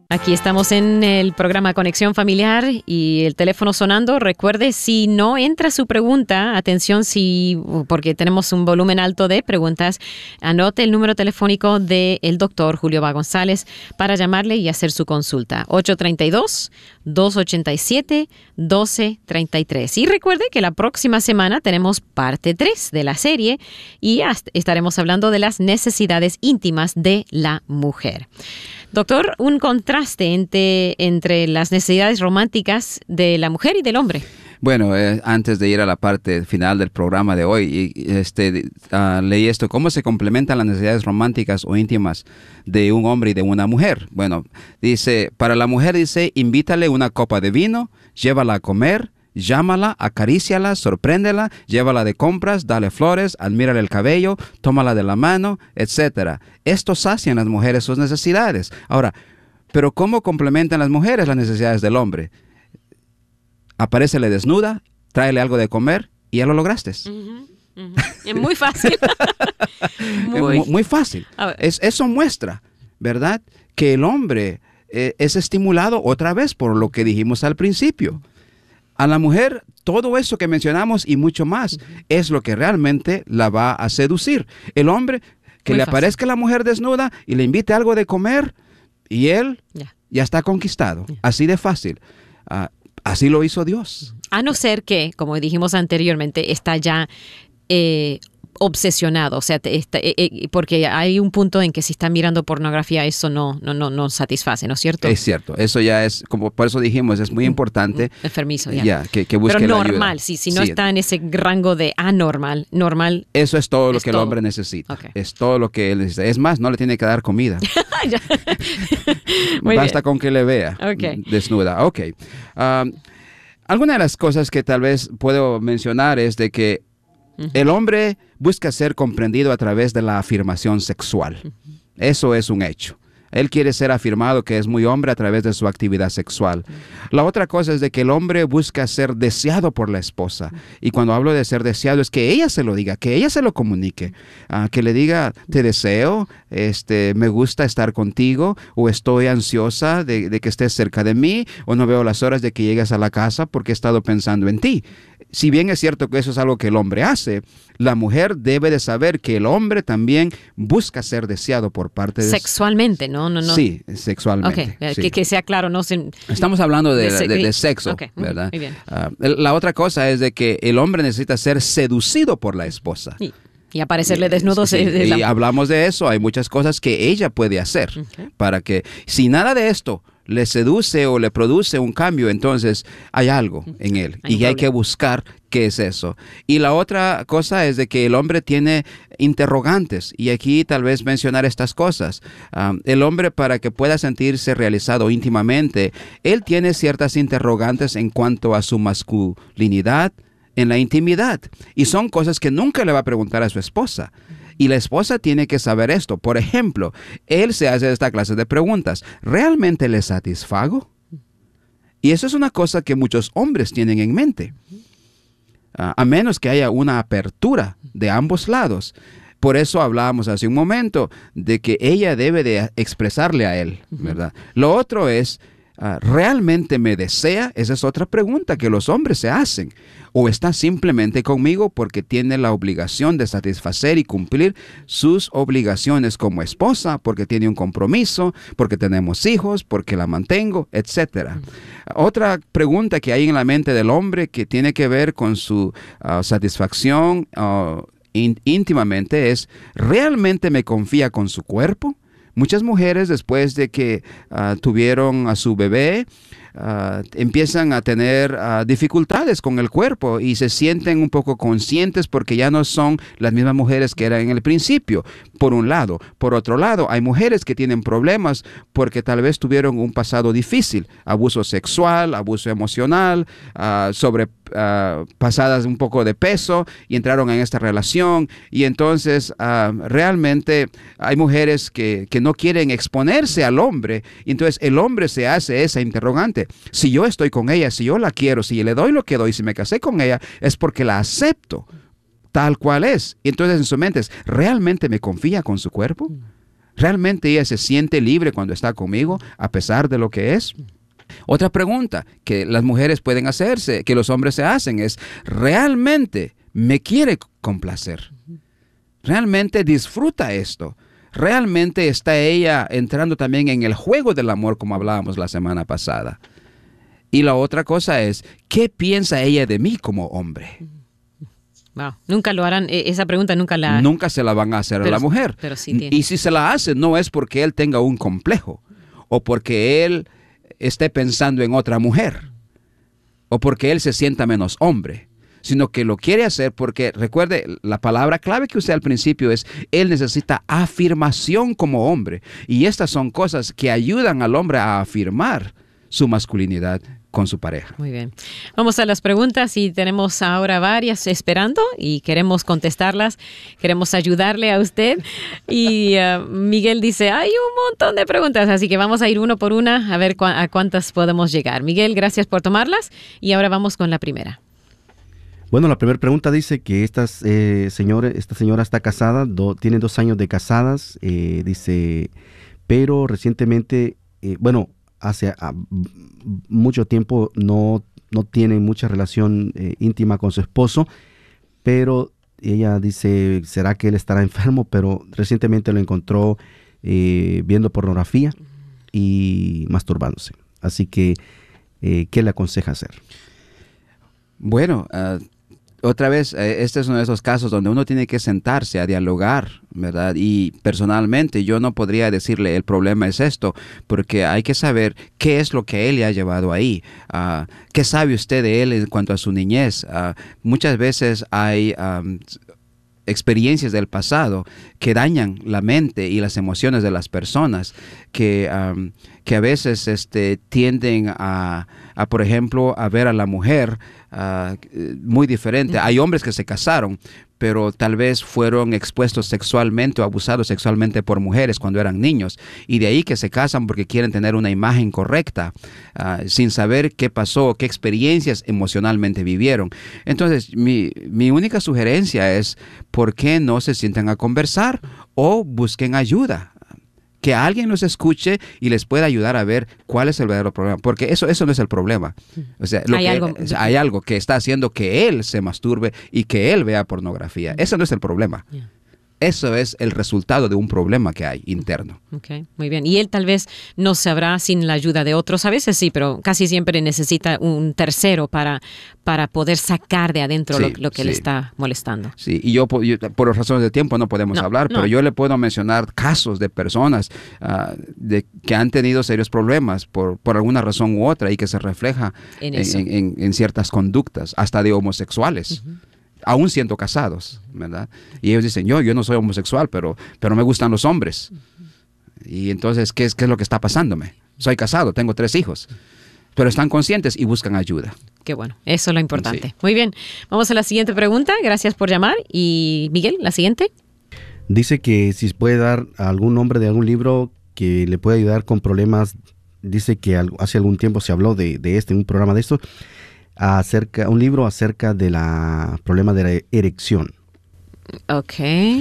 Aquí estamos en el programa Conexión Familiar y el teléfono sonando. Recuerde, si no entra su pregunta, atención, porque tenemos un volumen alto de preguntas, anote el número telefónico del doctor Julio Va González para llamarle y hacer su consulta. 832-287-1233. Y recuerde que la próxima semana tenemos parte 3 de la serie y estaremos hablando de las necesidades íntimas de la mujer. Doctor, un contraste entre las necesidades románticas de la mujer y del hombre. Bueno, antes de ir a la parte final del programa de hoy, leí esto, ¿cómo se complementan las necesidades románticas o íntimas de un hombre y de una mujer? Bueno, dice, para la mujer dice, invítale una copa de vino, llévala a comer, llámala, acaríciala, sorpréndela, llévala de compras, dale flores, admírale el cabello, tómala de la mano, etc. Esto sacia en las mujeres sus necesidades. Ahora, ¿pero cómo complementan las mujeres las necesidades del hombre? Aparécele desnuda, tráele algo de comer y ya lo lograste. Es muy fácil. Muy fácil. Eso muestra, ¿verdad?, que el hombre es estimulado otra vez por lo que dijimos al principio. A la mujer, todo eso que mencionamos y mucho más es lo que realmente la va a seducir. El hombre, que le aparezca la mujer desnuda y le invite algo de comer y él ya está conquistado. Así de fácil. Así lo hizo Dios. A no ser que, como dijimos anteriormente, está ya obsesionado, o sea, porque hay un punto en que si está mirando pornografía, eso no satisface, ¿no es cierto? Es cierto, eso ya es, como por eso dijimos, es muy importante. Enfermizo, que busque pero la normal, ayuda. si no está en ese rango de anormal, normal. Eso es todo lo que el hombre necesita. Okay. Es todo lo que él necesita. Es más, no le tiene que dar comida. Basta con que le vea desnuda. Alguna de las cosas que tal vez puedo mencionar es de que el hombre busca ser comprendido a través de la afirmación sexual. Eso es un hecho. Él quiere ser afirmado que es muy hombre a través de su actividad sexual. La otra cosa es de que el hombre busca ser deseado por la esposa. Y cuando hablo de ser deseado es que ella se lo diga, que ella se lo comunique. Que le diga, te deseo, me gusta estar contigo, o estoy ansiosa de que estés cerca de mí, o no veo las horas de que llegues a la casa porque he estado pensando en ti. Si bien es cierto que eso es algo que el hombre hace, la mujer debe de saber que el hombre también busca ser deseado por parte de... Sexualmente, ¿no? Sí, sexualmente. Sí. Que sea claro, no se... Estamos hablando de sexo, ¿verdad? Muy bien. La otra cosa es de que el hombre necesita ser seducido por la esposa. Y aparecerle desnudo. Y hablamos de eso, hay muchas cosas que ella puede hacer para que, si nada de esto le seduce o le produce un cambio, entonces hay algo en él y hay que buscar qué es eso. Y la otra cosa es de que el hombre tiene interrogantes, y aquí tal vez mencionar estas cosas. El hombre, para que pueda sentirse realizado íntimamente, él tiene ciertas interrogantes en cuanto a su masculinidad en la intimidad, y son cosas que nunca le va a preguntar a su esposa. Y la esposa tiene que saber esto. Por ejemplo, él se hace esta clase de preguntas. ¿Realmente le satisfago? Y eso es una cosa que muchos hombres tienen en mente. A menos que haya una apertura de ambos lados. Por eso hablábamos hace un momento de que ella debe de expresarle a él, ¿verdad? Lo otro es, ¿realmente me desea? Esa es otra pregunta que los hombres se hacen. ¿O está simplemente conmigo porque tiene la obligación de satisfacer y cumplir sus obligaciones como esposa, porque tiene un compromiso, porque tenemos hijos, porque la mantengo, etcétera? Otra pregunta que hay en la mente del hombre que tiene que ver con su satisfacción íntimamente es, ¿realmente me confía con su cuerpo? Muchas mujeres, después de que tuvieron a su bebé, empiezan a tener dificultades con el cuerpo y se sienten un poco conscientes porque ya no son las mismas mujeres que eran en el principio, por un lado. Por otro lado, hay mujeres que tienen problemas porque tal vez tuvieron un pasado difícil, abuso sexual, abuso emocional, pasadas un poco de peso, y entraron en esta relación, y entonces realmente hay mujeres que no quieren exponerse al hombre, y entonces el hombre se hace esa interrogante: si yo estoy con ella, si yo la quiero, si le doy lo que doy, si me casé con ella, es porque la acepto tal cual es. Y entonces en su mente es, ¿realmente me confía con su cuerpo? ¿Realmente ella se siente libre cuando está conmigo a pesar de lo que es? Otra pregunta que las mujeres pueden hacerse, que los hombres se hacen, es: ¿realmente me quiere complacer? ¿Realmente disfruta esto? ¿Realmente está ella entrando también en el juego del amor como hablábamos la semana pasada? Y la otra cosa es: ¿qué piensa ella de mí como hombre? Wow. Nunca lo harán, esa pregunta nunca se la van a hacer a la mujer. Pero sí tiene. Y si se la hace, no es porque él tenga un complejo, o porque él esté pensando en otra mujer, o porque él se sienta menos hombre, sino que lo quiere hacer porque, recuerde, la palabra clave que usé al principio es: él necesita afirmación como hombre. Y estas son cosas que ayudan al hombre a afirmar su masculinidad con su pareja. Muy bien. Vamos a las preguntas y tenemos ahora varias esperando y queremos contestarlas. Queremos ayudarle a usted. Y Miguel dice: hay un montón de preguntas, así que vamos a ir uno por una a ver a cuántas podemos llegar. Miguel, gracias por tomarlas y ahora vamos con la primera. Bueno, la primera pregunta dice que esta señora está casada, tiene 2 años de casadas, dice, pero recientemente, hace mucho tiempo no tiene mucha relación íntima con su esposo, pero ella dice: ¿será que él estará enfermo? Pero recientemente lo encontró viendo pornografía y masturbándose. Así que, ¿qué le aconseja hacer? Bueno, otra vez, este es uno de esos casos donde uno tiene que sentarse a dialogar, ¿verdad? Y personalmente yo no podría decirle el problema es esto, porque hay que saber qué es lo que él le ha llevado ahí. ¿Qué sabe usted de él en cuanto a su niñez? Muchas veces hay experiencias del pasado que dañan la mente y las emociones de las personas, que a veces tienden a, por ejemplo, a ver a la mujer muy diferente. Hay hombres que se casaron, pero tal vez fueron expuestos sexualmente o abusados sexualmente por mujeres cuando eran niños, y de ahí que se casan porque quieren tener una imagen correcta, sin saber qué pasó, qué experiencias emocionalmente vivieron. Entonces, mi única sugerencia es: ¿por qué no se sientan a conversar o busquen ayuda? Que alguien los escuche y les pueda ayudar a ver cuál es el verdadero problema. Porque eso no es el problema. O sea, hay algo que está haciendo que él se masturbe y que él vea pornografía. Eso no es el problema. Yeah. Eso es el resultado de un problema que hay interno. Okay, muy bien. Y él tal vez no sabrá sin la ayuda de otros. A veces sí, pero casi siempre necesita un tercero para poder sacar de adentro lo que le está molestando. Sí, y yo por razones de tiempo no podemos hablar, pero yo le puedo mencionar casos de personas que han tenido serios problemas por alguna razón u otra y que se refleja en ciertas conductas, hasta de homosexuales. Uh-huh. Aún siendo casados, ¿verdad? Y ellos dicen: yo no soy homosexual, pero me gustan los hombres. Y entonces, ¿qué es lo que está pasándome? Soy casado, tengo 3 hijos. Pero están conscientes y buscan ayuda. Qué bueno, eso es lo importante. Sí. Muy bien, vamos a la siguiente pregunta. Gracias por llamar. Y Miguel, la siguiente. Dice que si puede dar a algún nombre de algún libro que le pueda ayudar con problemas. Dice que hace algún tiempo se habló de un programa de esto, un libro acerca de problema de la erección. Ok.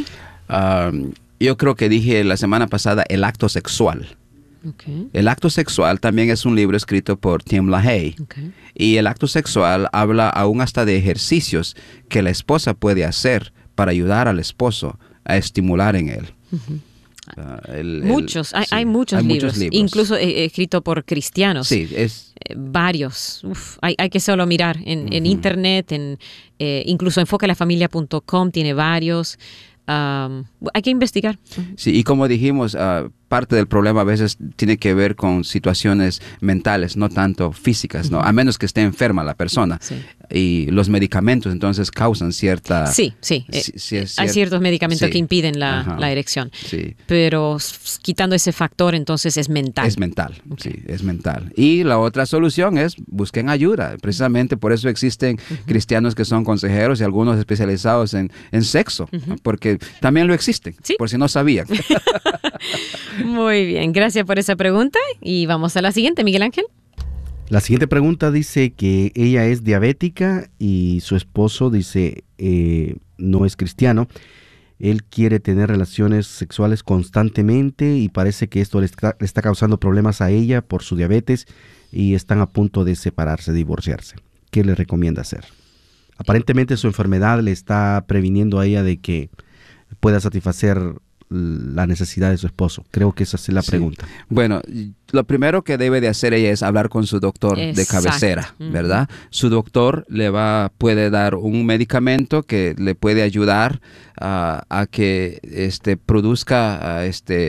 Yo creo que dije la semana pasada el acto sexual. Okay. El acto sexual también es un libro escrito por Tim LaHaye. Okay. Y el acto sexual habla aún hasta de ejercicios que la esposa puede hacer para ayudar al esposo a estimular en él. Uh-huh. Hay muchos libros, incluso escrito por cristianos. Sí, varios. Hay que solo mirar en internet, incluso enfoquelafamilia.com tiene varios. Hay que investigar. Sí, y como dijimos, parte del problema a veces tiene que ver con situaciones mentales, no tanto físicas, ¿no? A menos que esté enferma la persona. Sí. Y los medicamentos entonces causan cierta... Sí. Hay ciertos medicamentos que impiden la erección. Sí. Pero quitando ese factor, entonces es mental. Es mental, okay. Sí, es mental. Y la otra solución es busquen ayuda. Precisamente por eso existen cristianos que son consejeros y algunos especializados en sexo, ¿no? Porque también lo existen, ¿sí? Por si no sabían. Muy bien, gracias por esa pregunta y vamos a la siguiente, Miguel Ángel. La siguiente pregunta dice que ella es diabética y su esposo dice no es cristiano Él quiere tener relaciones sexuales constantemente y parece que esto le está causando problemas a ella por su diabetes y están a punto de separarse, de divorciarse. ¿Qué le recomienda hacer? Aparentemente su enfermedad le está previniendo a ella de que pueda satisfacer la necesidad de su esposo. Creo que esa es la pregunta. Bueno, lo primero que debe de hacer ella es hablar con su doctor de cabecera, ¿verdad? Su doctor puede dar un medicamento que le puede ayudar a que produzca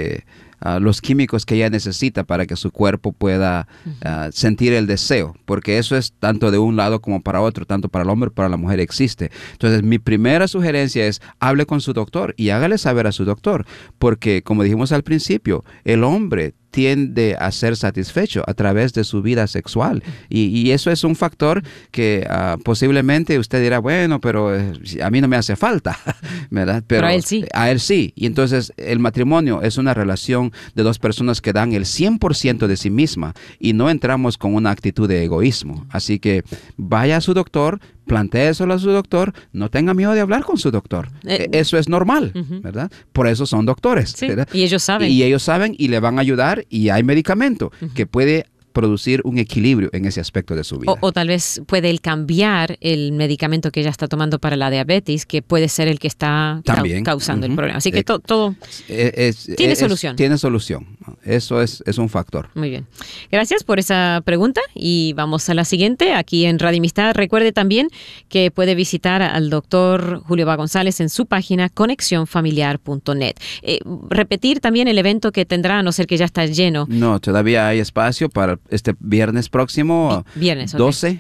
los químicos que ella necesita para que su cuerpo pueda sentir el deseo, porque eso es tanto de un lado como para otro, tanto para el hombre como para la mujer existe. Entonces, mi primera sugerencia es hable con su doctor y hágale saber a su doctor, porque como dijimos al principio, el hombre tiende a ser satisfecho a través de su vida sexual y eso es un factor que posiblemente usted dirá, bueno, pero a mí no me hace falta, ¿verdad? Pero a él sí. A él sí. Y entonces el matrimonio es una relación de dos personas que dan el 100% de sí misma y no entramos con una actitud de egoísmo. Así que vaya a su doctor, plantéeselo a su doctor, no tenga miedo de hablar con su doctor. Eso es normal, ¿verdad? Por eso son doctores, sí, ¿verdad? Y ellos saben. Y ellos saben y le van a ayudar y hay medicamento que puede producir un equilibrio en ese aspecto de su vida. O tal vez puede él cambiar el medicamento que ella está tomando para la diabetes, que puede ser el que está causando el problema. Así que todo tiene solución. Tiene solución. Eso es un factor. Muy bien. Gracias por esa pregunta y vamos a la siguiente. Aquí en Radio Amistad, recuerde también que puede visitar al doctor Julio Va González en su página conexionfamiliar.net. Repetir también el evento que tendrá, a no ser que ya está lleno. No, todavía hay espacio para este viernes próximo, viernes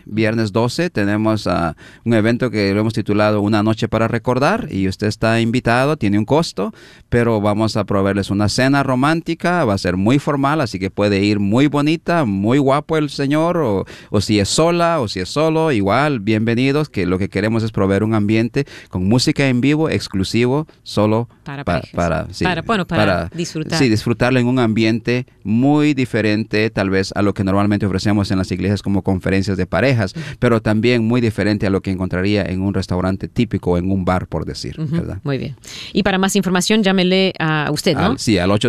12, tenemos un evento que lo hemos titulado Una Noche para Recordar y usted está invitado, tiene un costo, pero vamos a proveerles una cena romántica, va a ser muy formal, así que puede ir muy bonita, muy guapo el señor, o si es sola o si es solo, igual, bienvenidos, que lo que queremos es proveer un ambiente con música en vivo, exclusivo, solo para disfrutar. Sí, disfrutarlo en un ambiente muy diferente, tal vez a lo que normalmente ofrecemos en las iglesias como conferencias de parejas, pero también muy diferente a lo que encontraría en un restaurante típico o en un bar, por decir, ¿verdad? Muy bien. Y para más información, llámele a usted, ¿no? Sí, al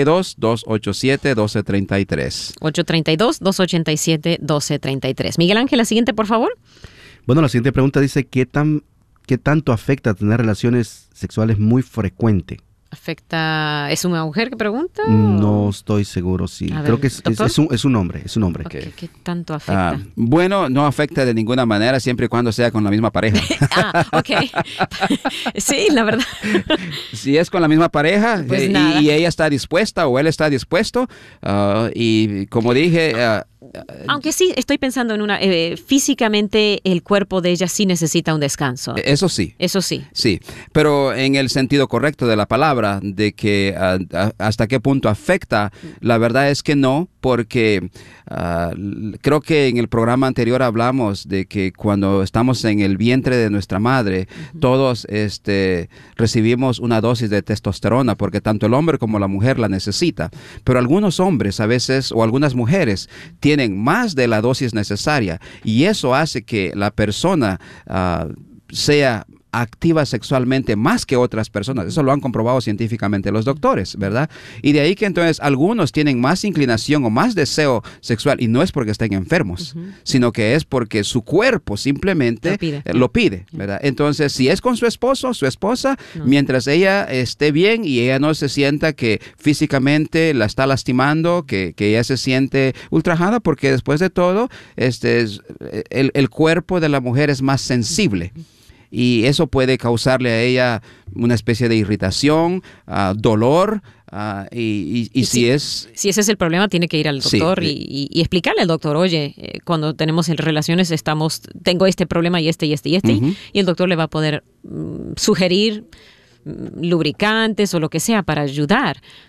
832-287-1233. 832-287-1233. Miguel Ángel, la siguiente, por favor. Bueno, la siguiente pregunta dice, ¿qué tanto afecta tener relaciones sexuales muy frecuente? ¿Es una mujer que pregunta? No estoy seguro, sí. Creo que es un hombre. Okay. ¿Qué tanto afecta? Bueno, no afecta de ninguna manera siempre y cuando sea con la misma pareja. Ok. Sí, la verdad. Si es con la misma pareja pues y ella está dispuesta o él está dispuesto, y como dije... aunque sí, estoy pensando en físicamente el cuerpo de ella sí necesita un descanso. Eso sí. Sí, pero en el sentido correcto de la palabra, de que hasta qué punto afecta, la verdad es que no, porque creo que en el programa anterior hablamos de que cuando estamos en el vientre de nuestra madre, todos recibimos una dosis de testosterona, porque tanto el hombre como la mujer la necesita, pero algunos hombres a veces, o algunas mujeres, tienen más de la dosis necesaria y eso hace que la persona sea activa sexualmente más que otras personas. Eso lo han comprobado científicamente los doctores, ¿verdad? Y de ahí que entonces algunos tienen más inclinación o más deseo sexual y no es porque estén enfermos, sino que es porque su cuerpo simplemente lo pide, ¿verdad? Entonces, si es con su esposo, su esposa, mientras ella esté bien y ella no se sienta que físicamente la está lastimando, que ella se siente ultrajada, porque después de todo, el cuerpo de la mujer es más sensible. Y eso puede causarle a ella una especie de irritación, dolor, y si ese es el problema, tiene que ir al doctor y explicarle al doctor, oye, cuando tenemos relaciones tengo este problema y y el doctor le va a poder sugerir lubricantes o lo que sea para ayudar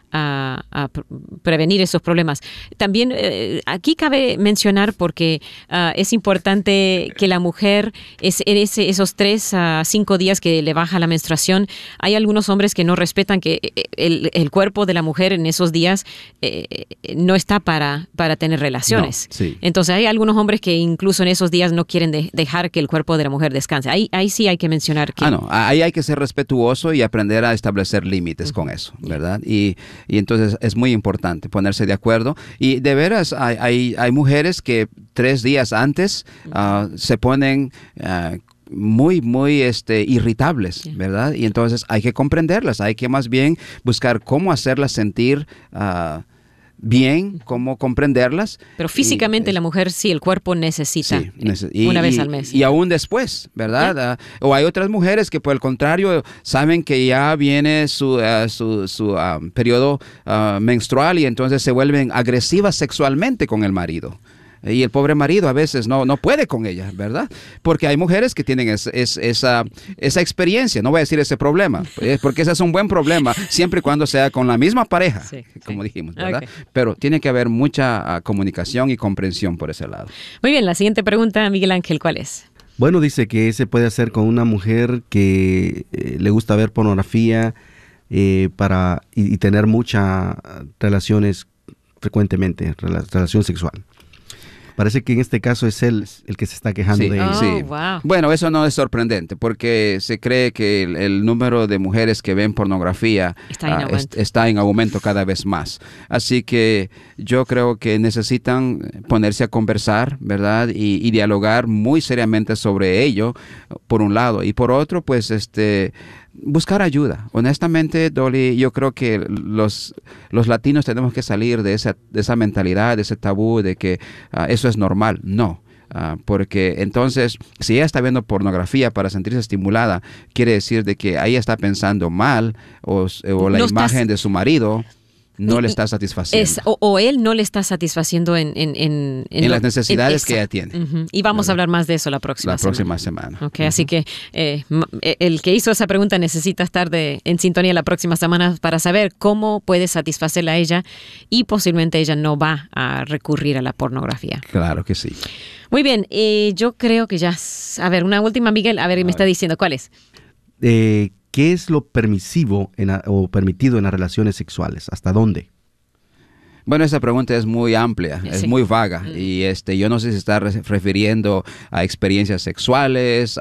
prevenir esos problemas. También aquí cabe mencionar, porque es importante que la mujer, en esos 3 a 5 días que le baja la menstruación, hay algunos hombres que no respetan que el cuerpo de la mujer en esos días no está para tener relaciones. No, sí. Entonces hay algunos hombres que incluso en esos días no quieren dejar que el cuerpo de la mujer descanse. Ahí sí hay que mencionar que... Ahí hay que ser respetuoso y aprender a establecer límites con eso, ¿verdad? Y entonces es muy importante ponerse de acuerdo. Y de veras, hay mujeres que 3 días antes se ponen... muy irritables, ¿verdad? Y entonces hay que comprenderlas, hay que más bien buscar cómo hacerlas sentir bien, cómo comprenderlas. Pero físicamente la mujer sí, el cuerpo necesita una vez al mes. Y aún después, ¿verdad? O hay otras mujeres que por el contrario saben que ya viene su periodo menstrual y entonces se vuelven agresivas sexualmente con el marido. Y el pobre marido a veces no puede con ella, ¿verdad? Porque hay mujeres que tienen esa experiencia, no voy a decir ese problema, porque ese es un buen problema, siempre y cuando sea con la misma pareja, como dijimos, ¿verdad? Okay. Pero tiene que haber mucha comunicación y comprensión por ese lado. Muy bien, la siguiente pregunta, Miguel Ángel, ¿cuál es? Bueno, dice que se puede hacer con una mujer que le gusta ver pornografía y tener muchas relaciones frecuentemente, relación sexual. Parece que en este caso es él el que se está quejando de ella. Sí. Wow. Bueno, eso no es sorprendente porque se cree que el número de mujeres que ven pornografía está en aumento cada vez más. Así que yo creo que necesitan ponerse a conversar, ¿verdad? Y dialogar muy seriamente sobre ello, por un lado. Y por otro, pues, buscar ayuda. Honestamente, Dolly, yo creo que los latinos tenemos que salir de esa mentalidad, de ese tabú de que eso es normal. No. Porque entonces, si ella está viendo pornografía para sentirse estimulada, quiere decir de que ella está pensando mal o la imagen de su marido no le está satisfaciendo. O él no le está satisfaciendo en las necesidades que ella tiene. Uh-huh. Y vamos a hablar más de eso la próxima semana. Okay, así que el que hizo esa pregunta necesita estar en sintonía la próxima semana para saber cómo puede satisfacerla a ella y posiblemente ella no va a recurrir a la pornografía. Claro que sí. Muy bien, yo creo que ya... A ver, una última, Miguel. A ver, me está diciendo, ¿cuál es? ¿Qué es lo permisivo o permitido en las relaciones sexuales? ¿Hasta dónde? Bueno, esa pregunta es muy amplia, es muy vaga. Y yo no sé si se está refiriendo a experiencias sexuales.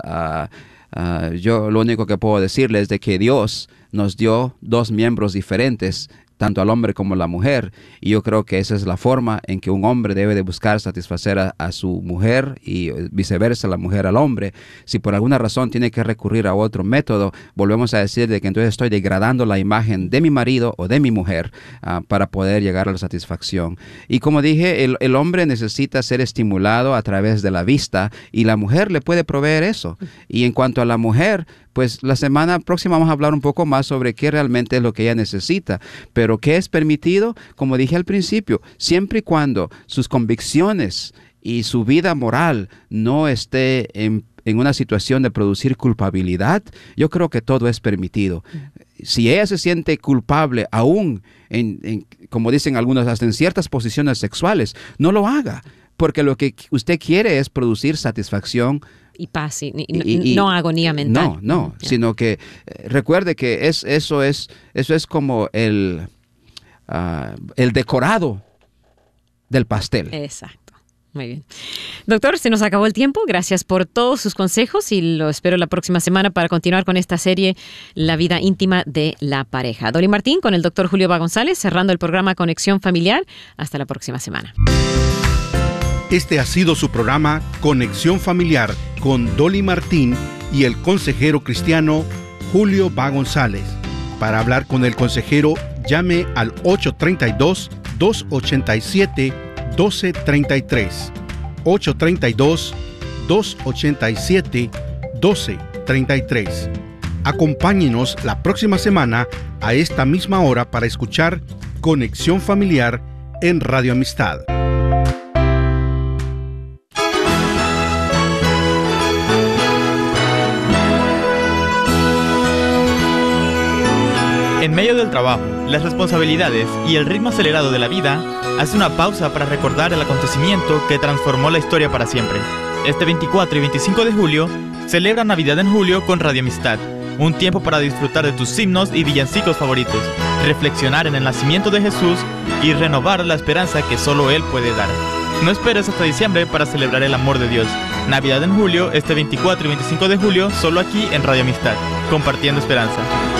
Yo lo único que puedo decirles es de que Dios nos dio 2 miembros diferentes, tanto al hombre como a la mujer, y yo creo que esa es la forma en que un hombre debe de buscar satisfacer a su mujer y viceversa, la mujer al hombre. Si por alguna razón tiene que recurrir a otro método, volvemos a decir de que entonces estoy degradando la imagen de mi marido o de mi mujer para poder llegar a la satisfacción. Y como dije, el hombre necesita ser estimulado a través de la vista y la mujer le puede proveer eso. Y en cuanto a la mujer, pues la semana próxima vamos a hablar un poco más sobre qué realmente es lo que ella necesita. Pero ¿qué es permitido? Como dije al principio, siempre y cuando sus convicciones y su vida moral no esté en una situación de producir culpabilidad, yo creo que todo es permitido. Si ella se siente culpable aún, como dicen algunos, hasta en ciertas posiciones sexuales, no lo haga. Porque lo que usted quiere es producir satisfacción y paz, no agonía mental. No, sino que recuerde que eso es como el decorado del pastel. Exacto. Muy bien. Doctor, se nos acabó el tiempo. Gracias por todos sus consejos y lo espero la próxima semana para continuar con esta serie La vida íntima de la pareja. Dolly Martín con el doctor Julio Va González, cerrando el programa Conexión Familiar. Hasta la próxima semana. Este ha sido su programa Conexión Familiar con Dolly Martín y el consejero cristiano Julio Va González. Para hablar con el consejero, llame al 832-287-1233. 832-287-1233. Acompáñenos la próxima semana a esta misma hora para escuchar Conexión Familiar en Radio Amistad. En medio medio del trabajo, las responsabilidades y el ritmo acelerado de la vida, hace una pausa para recordar el acontecimiento que transformó la historia para siempre. Este 24 y 25 de julio, celebra Navidad en Julio con Radio Amistad, un tiempo para disfrutar de tus himnos y villancicos favoritos, reflexionar en el nacimiento de Jesús y renovar la esperanza que solo Él puede dar. No esperes hasta diciembre para celebrar el amor de Dios. Navidad en Julio, este 24 y 25 de julio, solo aquí en Radio Amistad, compartiendo esperanza.